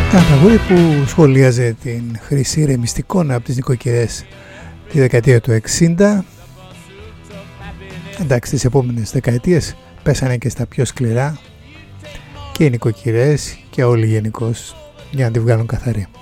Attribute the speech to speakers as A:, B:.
A: Ένα τραγούδι που σχολίαζε την χρυσή ρεμιστικόνα από τις νοικοκυρές τη δεκαετία του 60. Εντάξει, τις επόμενες δεκαετίες πέσανε και στα πιο σκληρά και οι νοικοκυρές και όλοι γενικώς για να τη βγάλουν καθαρή.